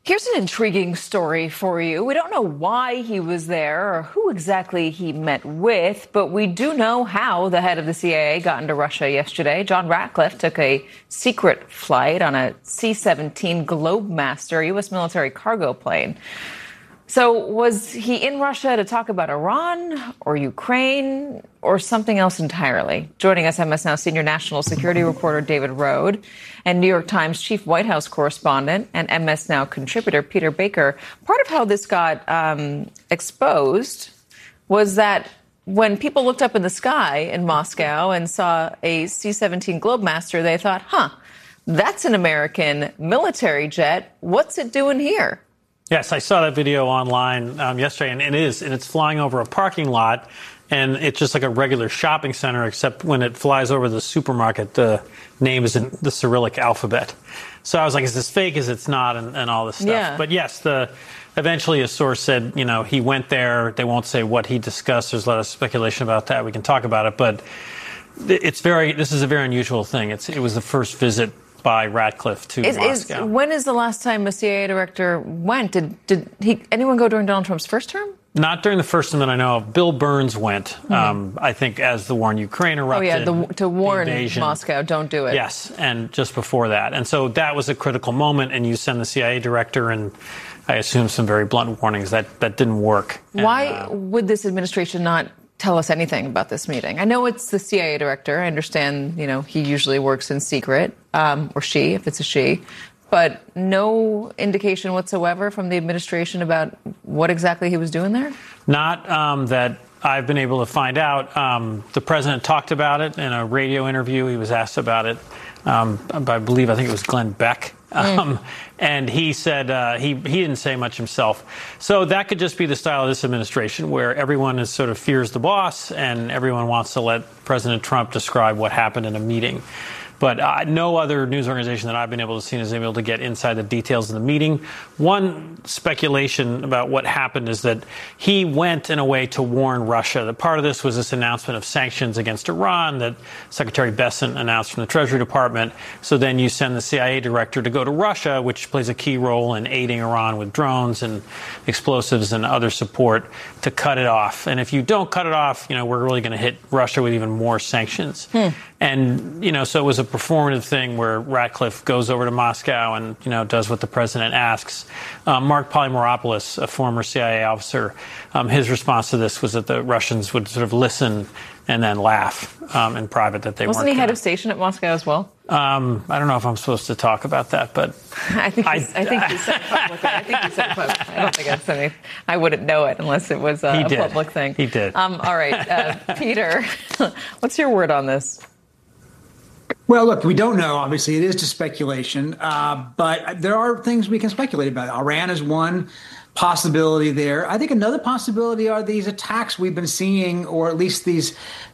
Here's an intriguing story for you. We don't know why he was there or who exactly he met with, but we do know how the head of the CIA got into Russia yesterday. John Ratcliffe took a secret flight on a C-17 Globemaster U.S. military cargo plane. So was he in Russia to talk about Iran or Ukraine or something else entirely? Joining us, MS Now senior national security reporter David Rohde and New York Times chief White House correspondent and MS Now contributor Peter Baker. Part of how this got exposed was that when people looked up in the sky in Moscow and saw a C-17 Globemaster, they thought, that's an American military jet. What's it doing here? Yes, I saw that video online yesterday, and it's flying over a parking lot, and it's just like a regular shopping center, except when it flies over the supermarket, the name is in the Cyrillic alphabet. So I was like, is this fake? Is it's not? And all this stuff. Yeah. But yes, eventually a source said, he went there. They won't say what he discussed. There's a lot of speculation about that. We can talk about it, but this is a very unusual thing. It was the first visit by Ratcliffe to Moscow. When is the last time a CIA director went? Did anyone go during Donald Trump's first term? Not during the first term that I know of. Bill Burns went, I think, as the war in Ukraine erupted. Oh, yeah, to warn Moscow, don't do it. Yes, and just before that. And so that was a critical moment, and you send the CIA director and I assume some very blunt warnings. That didn't work. Why would this administration not tell us anything about this meeting? I know it's the CIA director. I understand, he usually works in secret, or she, if it's a she, but no indication whatsoever from the administration about what exactly he was doing there? Not that I've been able to find out. The president talked about it in a radio interview. He was asked about it I think it was Glenn Beck. And he said he didn't say much himself. So that could just be the style of this administration, where everyone is sort of fears the boss and everyone wants to let President Trump describe what happened in a meeting. But no other news organization that I've been able to see is able to get inside the details of the meeting. One speculation about what happened is that he went in a way to warn Russia. That part of this was this announcement of sanctions against Iran that Secretary Bessent announced from the Treasury Department. So then you send the CIA director to go to Russia, which plays a key role in aiding Iran with drones and explosives and other support, to cut it off. And if you don't cut it off, we're really going to hit Russia with even more sanctions. And, so it was a performative thing where Ratcliffe goes over to Moscow and, does what the president asks. Mark Polymeropoulos, a former CIA officer, his response to this was that the Russians would sort of listen and then laugh in private that they weren't. Wasn't he head of station at Moscow as well? I don't know if I'm supposed to talk about that, but I think he said it publicly. I don't think it's anything. I wouldn't know it unless it was a public thing. He did. All right, Peter, what's your word on this? Well, look, we don't know. Obviously, it is just speculation, but there are things we can speculate about. Iran is one possibility there. I think another possibility are these attacks we've been seeing, or at least these,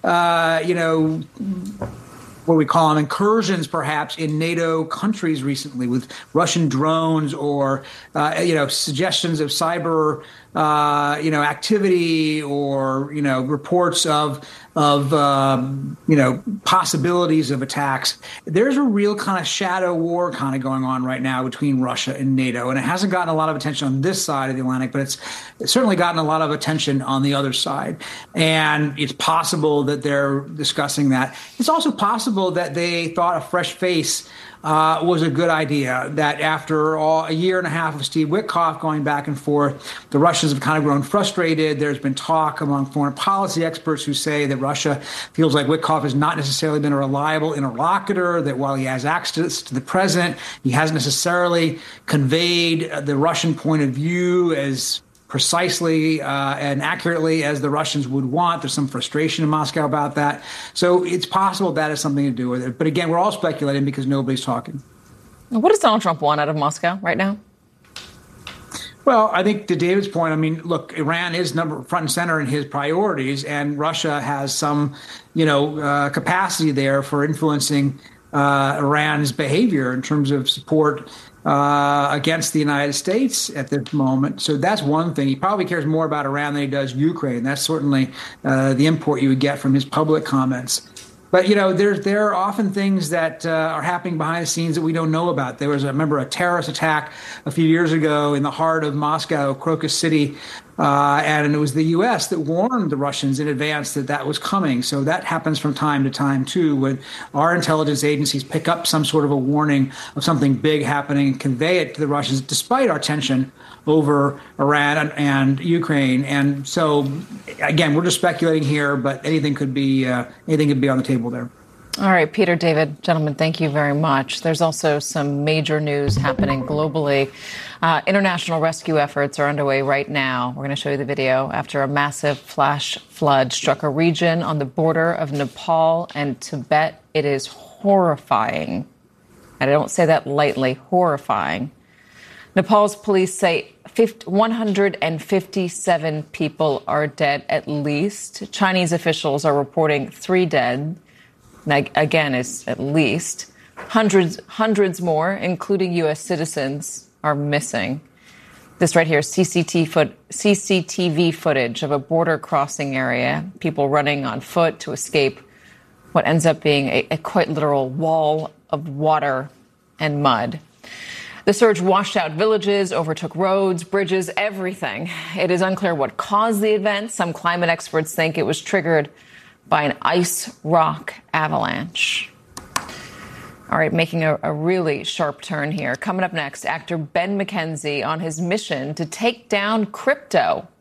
what we call them, incursions, perhaps, in NATO countries recently with Russian drones or, suggestions of cyber, activity or, reports of possibilities of attacks. There's a real kind of shadow war kind of going on right now between Russia and NATO. And it hasn't gotten a lot of attention on this side of the Atlantic, but it's certainly gotten a lot of attention on the other side. And it's possible that they're discussing that. It's also possible that they thought a fresh face was a good idea, that after a year and a half of Steve Witkoff going back and forth, the Russians have kind of grown frustrated. There's been talk among foreign policy experts who say that Russia feels like Witkoff has not necessarily been a reliable interlocutor, that while he has access to the president, he hasn't necessarily conveyed the Russian point of view as precisely and accurately as the Russians would want. There's some frustration in Moscow about that. So it's possible that has something to do with it. But again, we're all speculating because nobody's talking. What does Donald Trump want out of Moscow right now? Well, I think to David's point, look, Iran is front and center in his priorities, and Russia has some, capacity there for influencing Iran's behavior in terms of support against the United States at this moment. So that's one thing. He probably cares more about Iran than he does Ukraine. That's certainly the import you would get from his public comments. But, there are often things that are happening behind the scenes that we don't know about. There was, I remember, a terrorist attack a few years ago in the heart of Moscow, Crocus City, and it was the U.S. that warned the Russians in advance that was coming. So that happens from time to time, too, when our intelligence agencies pick up some sort of a warning of something big happening and convey it to the Russians, despite our tension over Iran and Ukraine. And so, again, we're just speculating here, but anything could be on the table there. All right, Peter, David, gentlemen, thank you very much. There's also some major news happening globally. International rescue efforts are underway right now. We're going to show you the video after a massive flash flood struck a region on the border of Nepal and Tibet. It is horrifying. And I don't say that lightly, horrifying. Nepal's police say 157 people are dead at least. Chinese officials are reporting 3 dead. Again, it's at least. Hundreds more, including U.S. citizens, are missing. This right here is CCTV footage of a border crossing area, people running on foot to escape what ends up being a quite literal wall of water and mud. The surge washed out villages, overtook roads, bridges, everything. It is unclear what caused the event. Some climate experts think it was triggered by an ice rock avalanche. All right, making a really sharp turn here. Coming up next, actor Ben McKenzie on his mission to take down crypto.